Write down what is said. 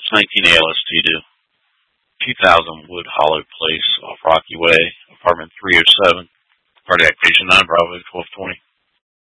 It's 19 ALST to 2000 Wood Hollow Place off Rocky Way, apartment 307, cardiac patient 9 Bravo 1220.